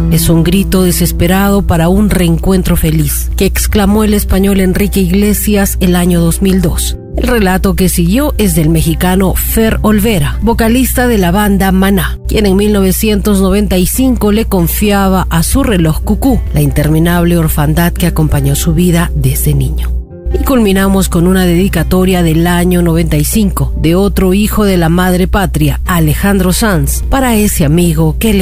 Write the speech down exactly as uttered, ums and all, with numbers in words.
Es un grito desesperado para un reencuentro feliz, que exclamó el español Enrique Iglesias el año dos mil dos. El relato que siguió es del mexicano Fer Olvera, vocalista de la banda Maná, quien en mil novecientos noventa y cinco le confiaba a su reloj cucú la interminable orfandad que acompañó su vida desde niño. Y culminamos con una dedicatoria del año noventa y cinco de otro hijo de la madre patria, Alejandro Sanz, para ese amigo que le